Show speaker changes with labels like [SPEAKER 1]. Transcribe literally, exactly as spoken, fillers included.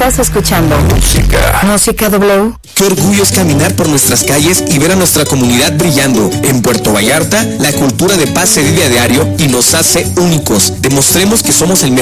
[SPEAKER 1] Estás escuchando Música. Música W.
[SPEAKER 2] Qué orgullo es caminar por nuestras calles y ver a nuestra comunidad brillando. En Puerto Vallarta, la cultura de paz se vive a diario y nos hace únicos. Demostremos que somos el mejor